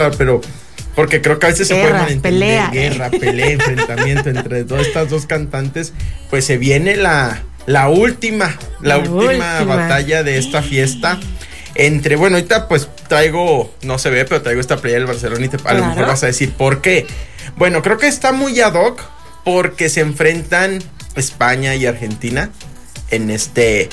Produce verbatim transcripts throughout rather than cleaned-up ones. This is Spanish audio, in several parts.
pero porque creo que a veces guerra, se puede malentender, pelea. guerra, pelea, enfrentamiento entre todas estas dos cantantes, pues se viene la, la última, la, la última, última batalla de esta fiesta. Entre, bueno, ahorita pues traigo, no se ve, pero traigo esta playa del Barcelona y te, a claro. lo mejor vas a decir, ¿por qué? Bueno, creo que está muy ad hoc porque se enfrentan España y Argentina en este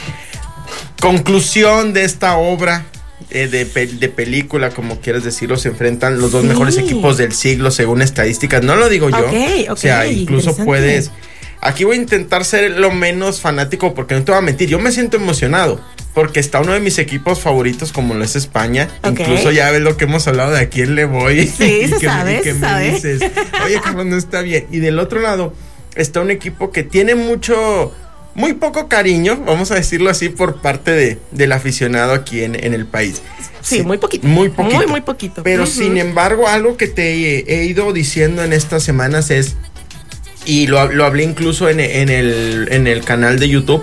conclusión de esta obra eh, de, de película, como quieras decirlo. Se enfrentan los dos sí. mejores equipos del siglo según estadísticas, no lo digo yo, okay, okay, o sea, incluso puedes, aquí voy a intentar ser lo menos fanático porque no te voy a mentir, yo me siento emocionado porque está uno de mis equipos favoritos como lo es España, okay. incluso ya ves lo que hemos hablado de a quién le voy. Sí, se que sabe, me, que se me sabe. Dices, oye Carlos, no está bien. Y del otro lado está un equipo que tiene mucho, muy poco cariño, vamos a decirlo así, por parte de, del aficionado aquí en, en el país. Sí, sí, muy poquito. Muy poquito. Muy, muy poquito. Pero uh-huh. sin embargo, algo que te he, he ido diciendo en estas semanas es, y lo, lo hablé incluso en, en, el, en el canal de YouTube,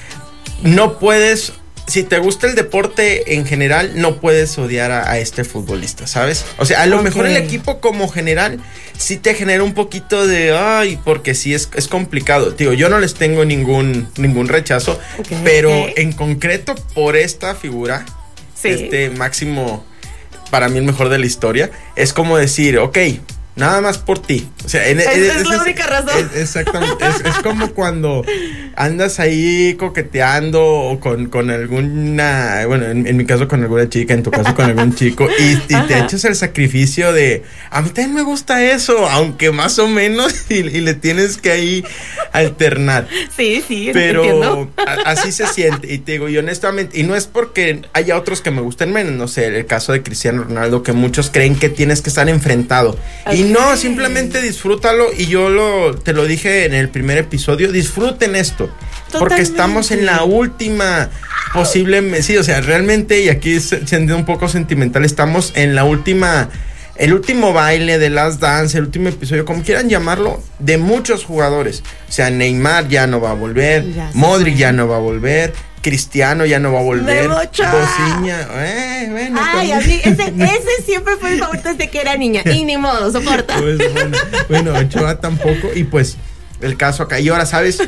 no puedes... Si te gusta el deporte en general, no puedes odiar a, a este futbolista, ¿sabes? O sea, a lo okay. mejor el equipo como general sí te genera un poquito de, ay, porque sí es, es complicado. Tío, yo no les tengo ningún, ningún rechazo, okay, pero okay. en concreto por esta figura, sí. este Máximo, para mí el mejor de la historia, es como decir, ok, nada más por ti. O sea, en, es, es, es, es la única razón. Es, exactamente. Es, es como cuando andas ahí coqueteando o con, con alguna, bueno, en, en mi caso con alguna chica, en tu caso con algún chico, y, y te echas el sacrificio de, a mí también me gusta eso, aunque más o menos, y, y le tienes que ahí alternar. Sí, sí, pero entiendo. A, así se siente. Y te digo, y honestamente, y no es porque haya otros que me gusten menos, no sé, el caso de Cristiano Ronaldo, que muchos creen que tienes que estar enfrentado. Okay. Y no, simplemente disfrútalo. Y yo lo te lo dije en el primer episodio, disfruten esto. Totalmente. Porque estamos en la última posible, sí, o sea, realmente, y aquí siendo un poco sentimental, estamos en la última, el último baile de Last Dance, el último episodio, como quieran llamarlo, de muchos jugadores. O sea, Neymar ya no va a volver, ya Modric fue. ya no va a volver, Cristiano ya no va a volver, Bociña, eh, bueno. Ay, a mí, ese, ese siempre fue el favorito desde que era niña, y ni modo, soporta. Pues bueno, bueno, Ochoa tampoco, y pues el caso acá. Y ahora, ¿sabes?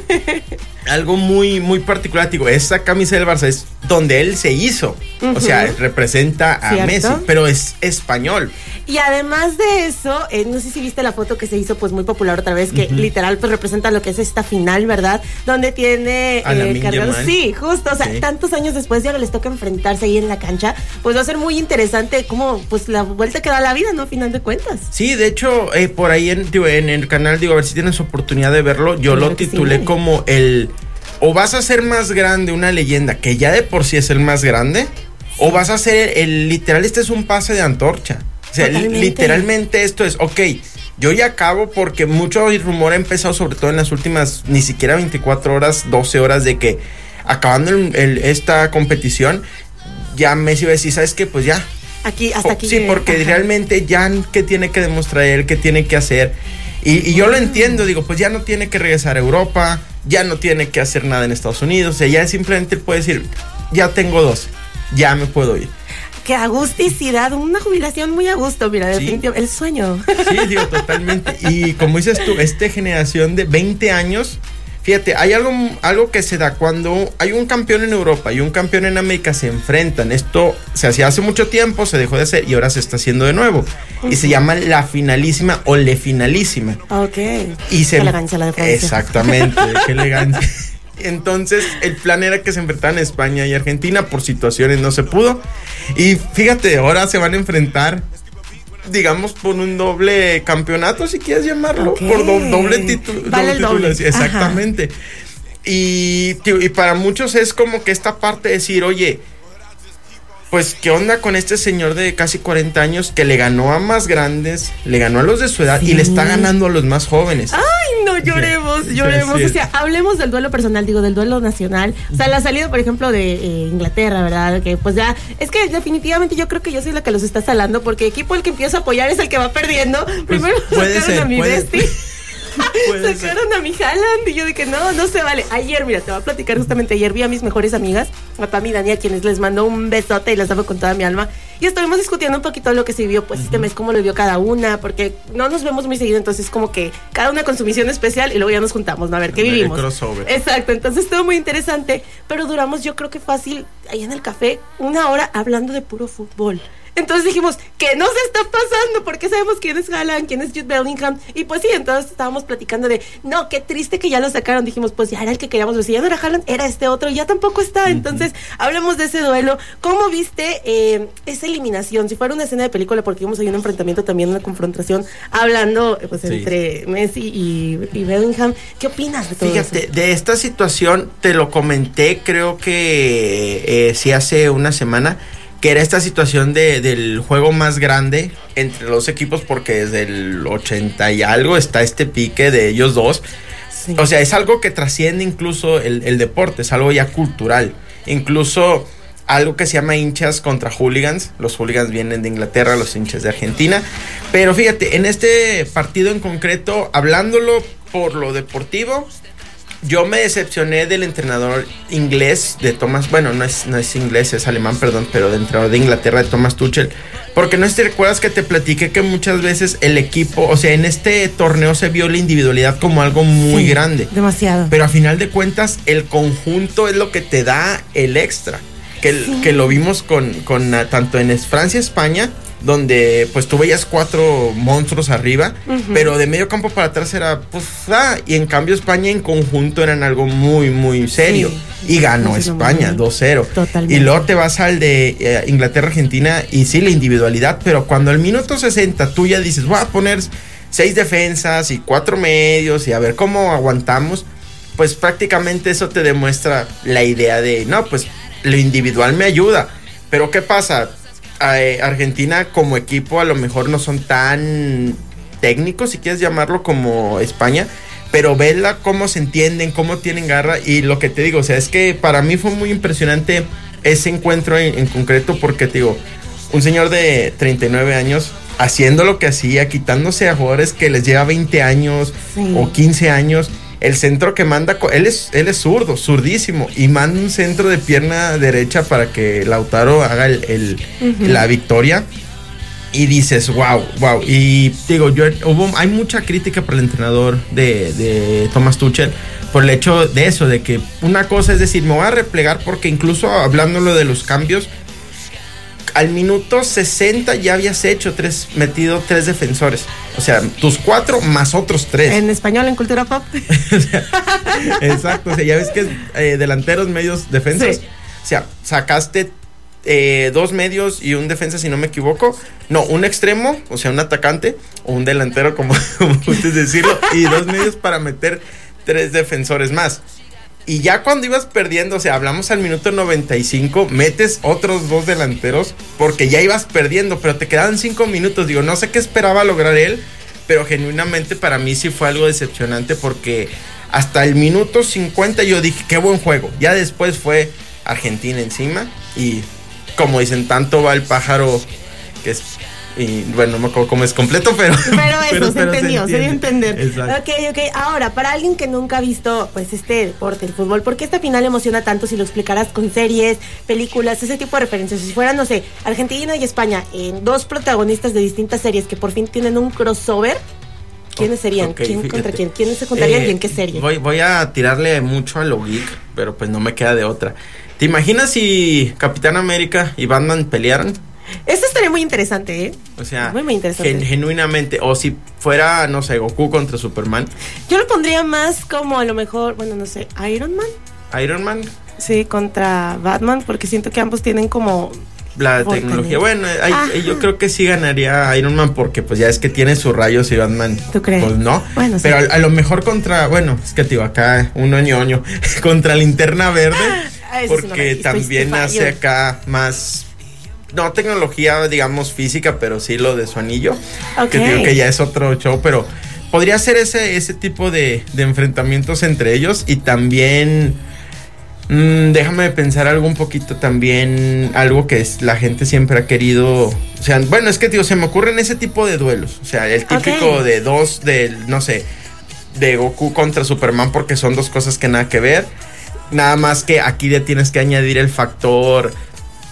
Algo muy, muy particular, digo, esa camisa del Barça es donde él se hizo. Uh-huh. O sea, representa a ¿cierto? Messi, pero es español. Y además de eso, eh, no sé si viste la foto que se hizo pues muy popular otra vez, que uh-huh. literal pues representa lo que es esta final, ¿verdad? Donde tiene eh, cargado, sí, justo, o sea, sí. tantos años después y ahora les toca enfrentarse ahí en la cancha, pues va a ser muy interesante cómo pues la vuelta que da la vida, ¿no? A final de cuentas. Sí, de hecho, eh, por ahí en, digo, en el canal, digo, a ver si tienes oportunidad de verlo, yo claro lo titulé sí. como el, o vas a ser más grande una leyenda, que ya de por sí es el más grande, sí. o vas a ser el, el literal, este es un pase de antorcha. O sea, totalmente. Literalmente esto es, ok, yo ya acabo porque mucho rumor ha empezado, sobre todo en las últimas, ni siquiera veinticuatro horas, doce horas, de que acabando el, el, esta competición, ya Messi va a decir, ¿sabes qué? Pues ya. Aquí, hasta aquí. Sí, llegué. Porque ajá. realmente ya, ¿qué tiene que demostrar él? ¿Qué tiene que hacer? Y, y yo lo entiendo, digo, pues ya no tiene que regresar a Europa, ya no tiene que hacer nada en Estados Unidos, o sea, ya simplemente él puede decir, ya tengo doce, ya me puedo ir. Qué agusticidad, una jubilación muy a gusto, mira, ¿sí? definitivamente, el sueño. Sí, digo, totalmente. Y como dices tú, esta generación de veinte años, fíjate, hay algo, algo que se da cuando hay un campeón en Europa y un campeón en América, se enfrentan. Esto se hacía hace mucho tiempo, se dejó de hacer y ahora se está haciendo de nuevo. Uh-huh. Y se llama la finalísima o le finalísima. Ok. Y se, qué elegancia la de Francia. Exactamente, qué elegancia. Entonces el plan era que se enfrentaran España y Argentina, por situaciones no se pudo. Y fíjate, ahora se van a enfrentar, digamos, por un doble campeonato, si quieres llamarlo, okay. por do, doble título. Vale el doble. Exactamente. Y, tío, y para muchos es como que esta parte de decir, oye, pues qué onda con este señor de casi cuarenta años que le ganó a más grandes, le ganó a los de su edad sí. y le está ganando a los más jóvenes. Ay, no, lloremos, sí, lloremos. Sí, o sea, hablemos del duelo personal, digo, del duelo nacional. O sea, la salida, por ejemplo, de eh, Inglaterra, ¿verdad? Que pues ya, es que definitivamente yo creo que yo soy la que los está salando, porque equipo el que empieza a apoyar es el que va perdiendo. Pues primero sacaron ser, a mi bestie. Sacaron a mi Haaland y yo dije, no, no se vale. Ayer, mira, te voy a platicar justamente ayer, vi a mis mejores amigas, a Pam y Dani, a quienes les mando un besote y las amo con toda mi alma. y estuvimos discutiendo un poquito lo que se vivió pues uh-huh. este mes, cómo lo vio cada una, porque no nos vemos muy seguido, entonces como que cada una con su misión especial y luego ya nos juntamos, ¿no? A ver qué vivimos. El crossover. Exacto, entonces estuvo muy interesante, pero duramos yo creo que fácil ahí en el café una hora hablando de puro fútbol. Entonces dijimos, ¿qué nos está pasando? Porque sabemos quién es Haaland, quién es Jude Bellingham. Y pues sí, entonces estábamos platicando de, no, qué triste que ya lo sacaron. Dijimos, pues ya era el que queríamos ver. Si ya no era Haaland, era este otro, y ya tampoco está. Uh-huh. Entonces, hablemos de ese duelo. ¿Cómo viste eh, esa eliminación? Si fuera una escena de película, porque vimos ahí un enfrentamiento también, una confrontación, hablando pues sí. entre Messi y, y Bellingham. ¿Qué opinas de todo Fíjate, eso? De esta situación, te lo comenté, creo que eh, sí hace una semana, que era esta situación de, del juego más grande entre los equipos, porque desde el ochenta y algo está este pique de ellos dos. Sí. O sea, es algo que trasciende incluso el, el deporte, es algo ya cultural. Incluso algo que se llama hinchas contra hooligans. Los hooligans vienen de Inglaterra, los hinchas de Argentina. Pero fíjate, en este partido en concreto, hablándolo por lo deportivo, yo me decepcioné del entrenador inglés de Thomas, bueno, no es, no es inglés, es alemán, perdón, pero del entrenador de Inglaterra, de Thomas Tuchel, porque no es, te recuerdas que te platiqué que muchas veces el equipo, o sea, en este torneo se vio la individualidad como algo muy sí, grande. Demasiado. Pero a final de cuentas, el conjunto es lo que te da el extra, que, sí. que lo vimos con, con tanto en Francia, España, donde pues tú veías cuatro monstruos arriba, uh-huh. pero de medio campo para atrás era pues ah, y en cambio España en conjunto eran algo muy muy serio, sí. y ganó sí, España dos cero. Totalmente. Y luego te vas al de eh, Inglaterra-Argentina y sí, la individualidad, pero cuando al minuto sesenta tú ya dices, voy a poner seis defensas y cuatro medios y a ver cómo aguantamos, pues prácticamente eso te demuestra la idea de, no, pues lo individual me ayuda, pero ¿qué pasa? Argentina como equipo a lo mejor no son tan técnicos, si quieres llamarlo, como España, pero vela cómo se entienden, cómo tienen garra, y lo que te digo, o sea, es que para mí fue muy impresionante ese encuentro en, en concreto, porque te digo, un señor de treinta y nueve años haciendo lo que hacía, quitándose a jugadores que les lleva veinte años sí. o quince años. El centro que manda, él es, él es zurdo, zurdísimo, y manda un centro de pierna derecha para que Lautaro haga el, el, uh-huh. la victoria. Y dices, wow, wow. Y digo, yo hubo, hay mucha crítica por el entrenador de, de Thomas Tuchel por el hecho de eso, de que una cosa es decir, me voy a replegar, porque incluso hablándolo de los cambios, al minuto sesenta ya habías hecho tres, metido tres defensores. O sea, tus cuatro más otros tres. En español, en cultura pop. O sea, exacto. O sea, ya ves que es eh, delanteros, medios, defensas. Sí. O sea, sacaste eh, dos medios y un defensa, si no me equivoco. No, un extremo, o sea, un atacante, o un delantero, como, como gustes decirlo, y dos medios para meter tres defensores más. Y ya cuando ibas perdiendo, o sea, hablamos al minuto noventa y cinco, metes otros dos delanteros porque ya ibas perdiendo, pero te quedaban cinco minutos. Digo, no sé qué esperaba lograr él, pero genuinamente para mí sí fue algo decepcionante, porque hasta el minuto cincuenta yo dije, qué buen juego. Ya después fue Argentina encima y, como dicen, tanto va el pájaro que es... Y bueno, no me acuerdo cómo es completo, pero... Pero eso, pero, se pero entendió, se, se dio a entender. Exacto. Ok, ok. Ahora, para alguien que nunca ha visto pues este deporte, el fútbol, ¿por qué esta final emociona tanto si lo explicaras con series, películas, ese tipo de referencias? Si fueran, no sé, Argentina y España, en dos protagonistas de distintas series que por fin tienen un crossover, ¿quiénes serían? Okay, ¿Quién fíjate. contra quién? ¿Quiénes se juntarían eh, y en qué serie? Voy, voy a tirarle mucho a lo geek, pero pues no me queda de otra. ¿Te imaginas si Capitán América y Batman pelearan? Esto estaría muy interesante, ¿eh? O sea, muy, muy interesante. Gen- genuinamente, o si fuera, no sé, Goku contra Superman. Yo lo pondría más como a lo mejor, bueno, no sé, Iron Man. Iron Man. Sí, contra Batman, porque siento que ambos tienen como... La tecnología, bueno, hay, yo creo que sí ganaría Iron Man, porque pues ya es que tiene sus rayos y Batman. ¿Tú crees? Pues no, bueno, pero sí. a, a lo mejor contra, bueno, es que te digo acá, un oñoño, contra Linterna Verde, ah, porque no también hace acá más... No tecnología, digamos, física, pero sí lo de su anillo. Okay. Que digo que ya es otro show, pero podría ser ese, ese tipo de, de enfrentamientos entre ellos. Y también, mmm, déjame pensar algo un poquito también, algo que es, la gente siempre ha querido. O sea, bueno, es que, tío, se me ocurren ese tipo de duelos. O sea, el típico okay. de dos, de, no sé, de Goku contra Superman, porque son dos cosas que nada que ver. Nada más que aquí le tienes que añadir el factor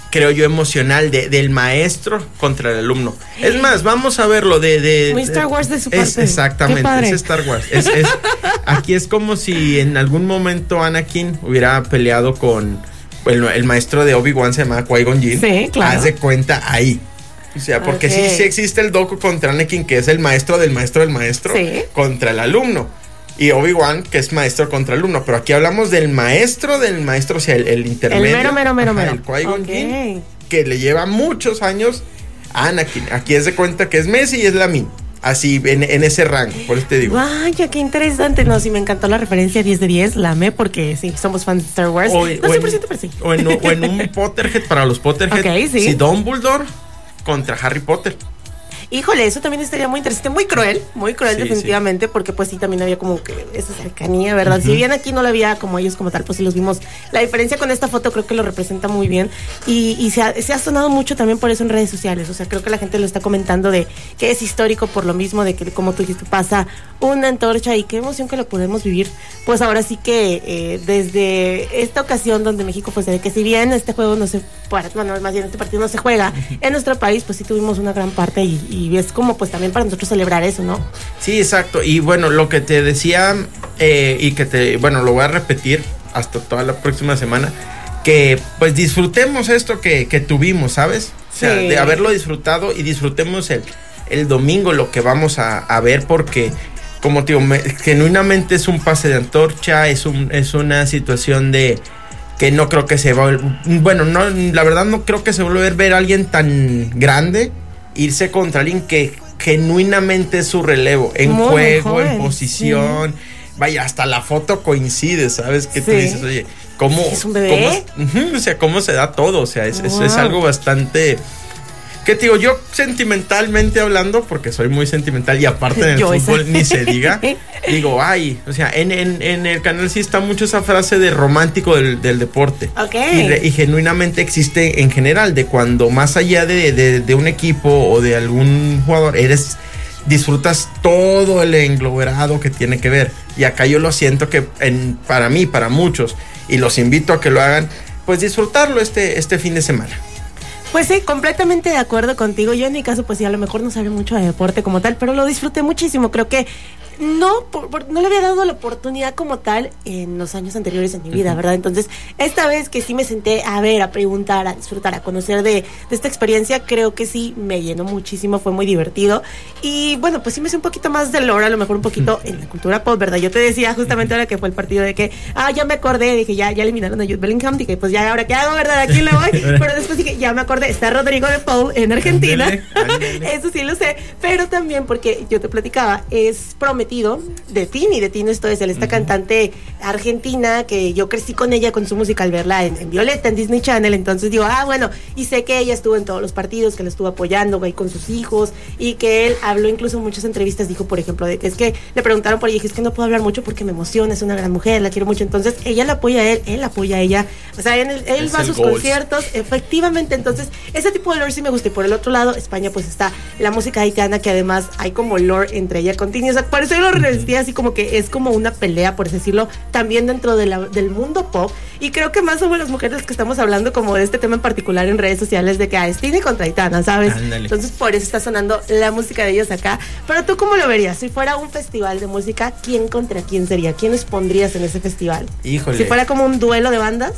creo yo, emocional de, del maestro contra el alumno. Es más, vamos a verlo de... de Muy Star Wars de su parte. Es, exactamente, es Star Wars. Es, es, aquí es como si en algún momento Anakin hubiera peleado con... El, el maestro de Obi-Wan se llama Qui-Gon Jinn. Sí, claro. Haz de cuenta ahí. O sea, porque okay. sí, sí existe el Dooku contra Anakin, que es el maestro del maestro del maestro, sí. contra el alumno. Y Obi-Wan, que es maestro contra alumno. Pero aquí hablamos del maestro del maestro, o sea, el, el intermedio. El mero, mero, mero, ajá, mero. El Qui-Gon okay. Jinn, que le lleva muchos años a Anakin. Aquí es de cuenta que es Messi y es Lamine. Así, en, en ese rango, por eso te digo. Vaya, qué interesante. No, sí, me encantó la referencia diez de diez, la amé porque sí, somos fans de Star Wars. O, no, o, cien por ciento, pero sí. o, en, o en un Potterhead, para los Potterhead, okay, sí. si Dumbledore contra Harry Potter. Híjole, eso también estaría muy interesante, muy cruel, muy cruel sí, definitivamente, sí. porque pues sí, también había como que esa cercanía, ¿verdad? Uh-huh. Si bien aquí no la había como ellos como tal, pues sí los vimos. La diferencia con esta foto creo que lo representa muy bien y, y se, ha, se ha sonado mucho también por eso en redes sociales, o sea, creo que la gente lo está comentando de que es histórico por lo mismo, de que como tú dijiste, pasa una antorcha y qué emoción que lo podemos vivir, pues ahora sí que eh, desde esta ocasión donde México pues se ve que si bien este juego no se, bueno, más bien este partido no se juega uh-huh. en nuestro país, pues sí tuvimos una gran parte y, y Y es como pues también para nosotros celebrar eso, ¿no? Sí, exacto. Y bueno, lo que te decía eh, y que te, bueno, lo voy a repetir hasta toda la próxima semana, que pues disfrutemos esto que, que tuvimos, ¿sabes? O sea, sí. de haberlo disfrutado y disfrutemos el, el domingo lo que vamos a, a ver porque, como te digo, me, genuinamente es un pase de antorcha, es, un, es una situación de... que no creo que se va a... Bueno, no, la verdad no creo que se vuelva a ver a alguien tan grande irse contra alguien que genuinamente es su relevo, en muy juego, joven, en posición, sí. Vaya, hasta la foto coincide, ¿sabes? Que sí. Tú dices, oye, ¿cómo? ¿Es un bebé? Cómo, uh-huh, o sea, ¿cómo se da todo? O sea, es, wow. es, es algo bastante... ¿Qué te digo? Yo sentimentalmente hablando, porque soy muy sentimental y aparte en el yo fútbol esa. Ni se diga, digo, ay, o sea, en, en, en el canal sí está mucho esa frase de romántico del, del deporte. Okay. Y, re, y genuinamente existe en general, de cuando más allá de, de, de un equipo o de algún jugador, eres... disfrutas todo el engloberado que tiene que ver. Y acá yo lo siento que en, para mí, para muchos, y los invito a que lo hagan, pues disfrutarlo este, este fin de semana. Pues sí, completamente de acuerdo contigo. Yo en mi caso, pues sí, a lo mejor no sabía mucho de deporte como tal, pero lo disfruté muchísimo. Creo que no, por, por, no le había dado la oportunidad como tal en los años anteriores en mi vida, ¿verdad? Entonces, esta vez que sí me senté a ver, a preguntar, a disfrutar, a conocer de, de esta experiencia, creo que sí me llenó muchísimo, fue muy divertido. Y bueno, pues sí me hice un poquito más de lore, a lo mejor un poquito en la cultura pop, ¿verdad? Yo te decía justamente ahora que fue el partido de que, ah, ya me acordé, dije, ya, ya eliminaron a Jude Bellingham, dije, pues ya, ahora qué hago, ¿verdad? ¿A quién le voy? Pero después dije, ya me acordé, está Rodrigo de Paul en Argentina. Ándale, ándale. Eso sí lo sé, pero también porque yo te platicaba, es prometido de Tini, de Tini esto es esta uh-huh. cantante argentina que yo crecí con ella, con su música al verla en, en Violeta, en Disney Channel, entonces digo, ah, bueno, y sé que ella estuvo en todos los partidos, que la estuvo apoyando ahí con sus hijos, y que él habló incluso en muchas entrevistas, dijo, por ejemplo, de que es que le preguntaron por ella, dije, es que no puedo hablar mucho porque me emociona, es una gran mujer, la quiero mucho, entonces ella la apoya a él, él apoya a ella, o sea, él, él va a sus goals. conciertos, efectivamente, entonces, ese tipo de lore sí me gusta, y por el otro lado, España, pues está la música haitiana, que además hay como lore entre ella con Tini, o sea, por eso yo lo revestía así como que es como una pelea, por decirlo, también dentro de la, del mundo pop, y creo que más somos las mujeres que estamos hablando como de este tema en particular en redes sociales, de que ah, es Tini contra Aitana, ¿sabes? Ándale. Entonces por eso está sonando la música de ellos acá, pero tú ¿cómo lo verías? Si fuera un festival de música, ¿quién contra quién sería? ¿Quiénes pondrías en ese festival? Híjole. Si fuera como un duelo de bandas.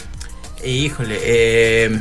Híjole, eh...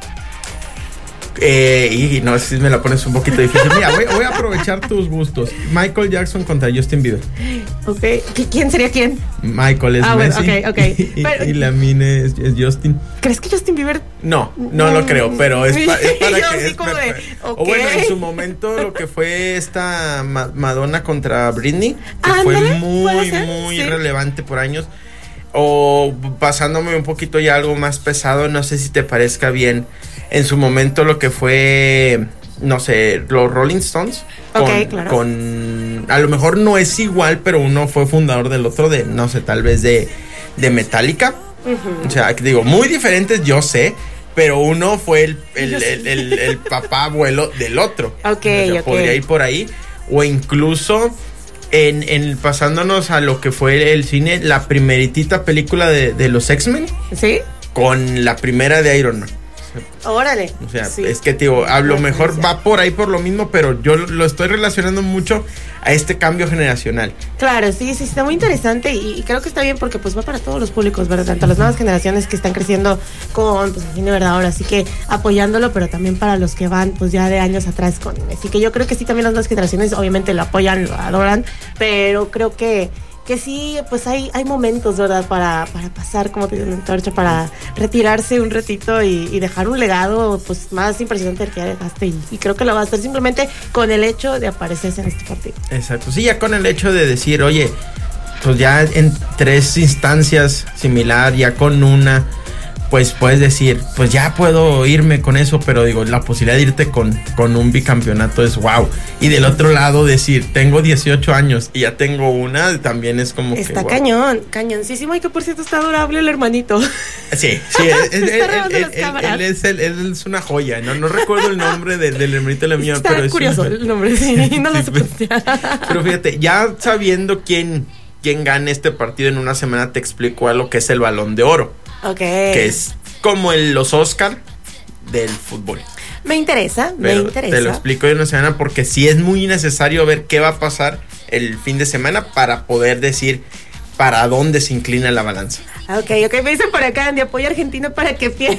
Eh, y no sé si me la pones un poquito difícil. Mira, voy, voy a aprovechar tus gustos. Michael Jackson contra Justin Bieber. Ok, ¿quién sería quién? Michael es ah, Messi. Bueno, okay, okay. Y, pero, y Lamine es, es Justin. ¿Crees que Justin Bieber? No, no lo creo, pero es, pa, es para Yo que sí es como para, de, okay. O bueno, en su momento lo que fue esta Ma- Madonna contra Britney, que ah, fue ¿no? muy, muy sí. relevante por años. O pasándome un poquito ya algo más pesado, no sé si te parezca bien. En su momento lo que fue, no sé, los Rolling Stones. Okay, con, claro. con, a lo mejor no es igual, pero uno fue fundador del otro, de, no sé, tal vez de, de Metallica. Uh-huh. O sea, digo, muy diferentes, yo sé, pero uno fue el, el, el, el, el, el papá abuelo del otro. Ok, o sea, ok. Podría ir por ahí. O incluso... En, en pasándonos a lo que fue el cine, la primeritita película de, de los X-Men. ¿Sí? Con la primera de Iron Man. Órale. O sea, sí. es que, tío, a lo mejor va por ahí por lo mismo, pero yo lo estoy relacionando mucho a este cambio generacional. Claro, sí, sí, está muy interesante y, y creo que está bien porque pues va para todos los públicos, ¿verdad? Tanto las nuevas generaciones que están creciendo con, pues, el cine, ¿verdad? Ahora sí que apoyándolo, pero también para los que van, pues, ya de años atrás con él. Así que yo creo que sí, también las nuevas generaciones obviamente lo apoyan, lo adoran, pero creo que que sí, pues hay, hay momentos, ¿verdad? Para, para pasar, como te digo, una antorcha, para retirarse un ratito y, y dejar un legado, pues, más impresionante del que ya dejaste. Y, y creo que lo va a hacer simplemente con el hecho de aparecerse en este partido. Exacto. Sí, ya con el hecho de decir, oye, pues ya en tres instancias similar, ya con una, pues puedes decir, pues ya puedo irme con eso, pero digo, la posibilidad de irte con, con un bicampeonato es wow. Y del otro lado decir, tengo dieciocho años y ya tengo una, también es como está que wow. cañón, cañoncísimo, y que por cierto está adorable el hermanito. Sí, sí, es, es, él, él, él, él, es, él, él es una joya, no, no recuerdo el nombre del, del hermanito de la mía, está pero es curioso una... el nombre, sí, no lo sé pronunciar. Pero fíjate, ya sabiendo quién, quién gane este partido en una semana, te explico algo que es el Balón de Oro. Ok. Que es como el, los Oscar del fútbol. Me interesa, Pero me interesa. Te lo explico de una semana porque sí es muy necesario ver qué va a pasar el fin de semana para poder decir para dónde se inclina la balanza. Ok, ok, me dicen por acá, Andy, apoya a Argentina para que pierda.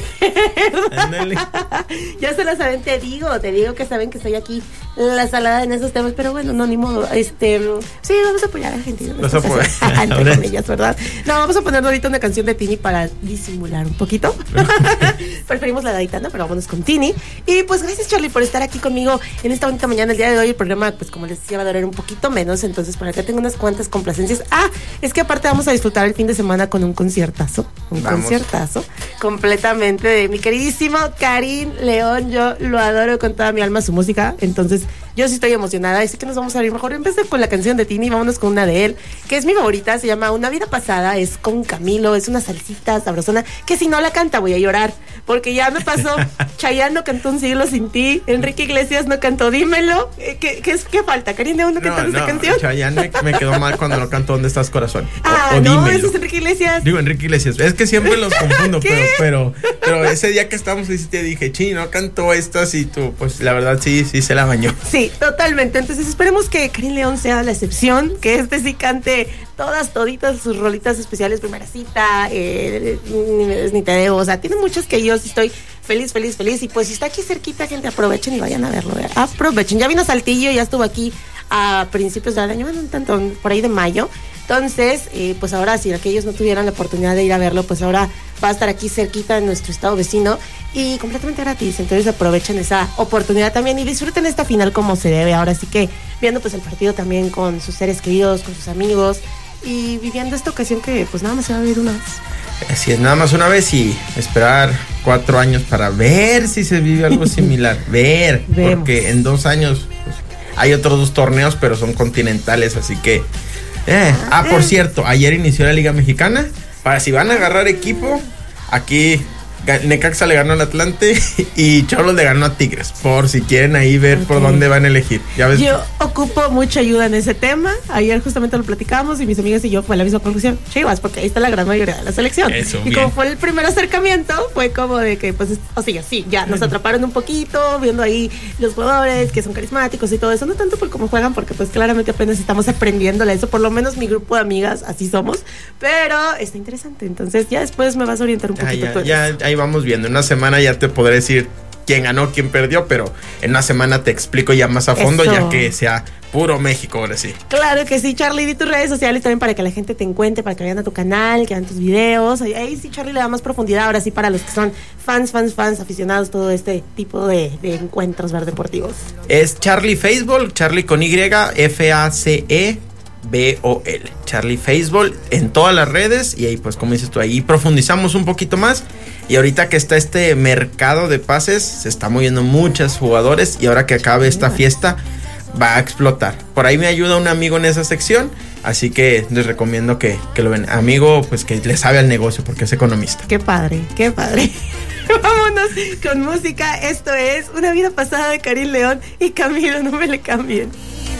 Ándale. Ya se lo saben, te digo, te digo que saben que estoy aquí la salada en esos temas, pero bueno, no, ni modo. Este, sí, vamos a apoyar a Argentina. Vas a apoyar. Entre comillas, ¿verdad? No, vamos a poner ahorita una canción de Tini para disimular un poquito. Preferimos la de Aitana, pero vámonos con Tini. Y pues gracias, Charlie, por estar aquí conmigo en esta bonita mañana. El día de hoy el programa, pues como les decía, va a durar un poquito menos, entonces por acá tengo unas cuantas complacencias. Ah, es que aparte vamos a disfrutar el fin de semana con un conciertazo, un vamos. conciertazo completamente de mi queridísimo Karim León. Yo lo adoro con toda mi alma su música, entonces yo sí estoy emocionada y sí que nos vamos a ir mejor. En vez de con la canción de Tini, vámonos con una de él, que es mi favorita, se llama Una Vida Pasada, es con Camilo, es una salsita sabrosona, que si no la canta voy a llorar, porque ya me pasó. Chayanne no cantó Un Siglo Sin Ti, Enrique Iglesias no cantó Dímelo. ¿Qué, qué, qué falta? Karim León no cantó no, esta no, canción. Chayanne me, me quedó mal cuando no cantó ¿Dónde estás, corazón? O, ah, o no, Dímelo. ese es Enrique Iglesias. Digo Enrique Iglesias, es que siempre los confundo, pero, pero, pero ese día que estábamos ahí te dije, chi, no cantó estas y tú, pues la verdad sí, sí se la bañó. Sí, totalmente. Entonces esperemos que Karim León sea la excepción, que este sí cante todas, toditas sus rolitas especiales, Primera Cita, eh, ni, ni te debo, o sea, tiene muchas que yo sí estoy feliz, feliz, feliz. Y pues si está aquí cerquita, gente, aprovechen y vayan a verlo, ¿verdad? Aprovechen. Ya vino Saltillo, ya estuvo aquí a principios del año, bueno, un tanto por ahí de mayo. Entonces, eh, pues ahora, si aquellos no tuvieran la oportunidad de ir a verlo, pues ahora va a estar aquí cerquita en nuestro estado vecino y completamente gratis. Entonces aprovechen esa oportunidad también y disfruten esta final como se debe. Ahora sí que viendo pues el partido también con sus seres queridos, con sus amigos y viviendo esta ocasión que pues nada más se va a vivir una vez. Así es, nada más una vez y esperar cuatro años para ver si se vive algo similar. Ver, Vemos. Porque en dos años pues, hay otros dos torneos, pero son continentales, así que... Eh. Ah, por cierto, ayer inició la Liga Mexicana. Para si van a agarrar equipo, aquí Necaxa le ganó al Atlante y Cholos le ganó a Tigres. Por si quieren ahí ver okay. por dónde van a elegir. ¿Ya ves? Yo ocupo mucha ayuda en ese tema. Ayer justamente lo platicamos y mis amigas y yo fue la misma conclusión. Chivas, porque ahí está la gran mayoría de la selección. Eso, y bien. Como fue el primer acercamiento, fue como de que, pues, o sea, sí, ya nos atraparon un poquito, viendo ahí los jugadores que son carismáticos y todo eso. No tanto por cómo juegan, porque pues claramente apenas estamos aprendiéndole eso. Por lo menos mi grupo de amigas, así somos. Pero está interesante. Entonces ya después me vas a orientar un poquito. Ah, ya, ya, ahí vamos viendo. En una semana ya te podré decir quién ganó, quién perdió, pero en una semana te explico ya más a fondo, Eso. ya que sea puro México, ahora sí. Claro que sí, Charlie, di tus redes sociales también para que la gente te encuentre, para que vayan a tu canal, que vean tus videos. Ahí, ahí sí, Charlie le da más profundidad, ahora sí, para los que son fans, fans, fans, aficionados, todo este tipo de, de encuentros ver deportivos. Es Charlie Facebook, Charlie con Y, F A C E B O L, Charlie Facebook en todas las redes y ahí pues como dices tú, ahí profundizamos un poquito más y ahorita que está este mercado de pases, se está moviendo muchos jugadores y ahora que acabe esta fiesta va a explotar. Por ahí me ayuda un amigo en esa sección, así que les recomiendo que, que lo ven. Amigo pues que le sabe al negocio porque es economista. Qué padre, qué padre. Vámonos con música, esto es Una Vida Pasada de Karim León y Camilo, no me le cambien.